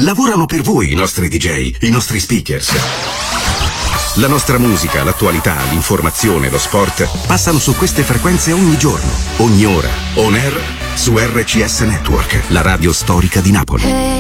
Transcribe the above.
Lavorano per voi i nostri DJ, i nostri speakers. La nostra musica, l'attualità, l'informazione, lo sport passano su queste frequenze ogni giorno, ogni ora, on air, su RCS Network, la radio storica di Napoli.